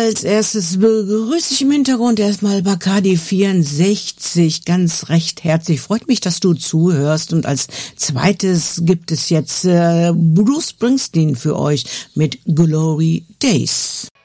als erstes begrüße ich im Hintergrund erstmal Bacardi 64 ganz recht herzlich. Freut mich, dass du zuhörst. Und als zweites gibt es jetzt Bruce Springsteen für euch mit Glory Days.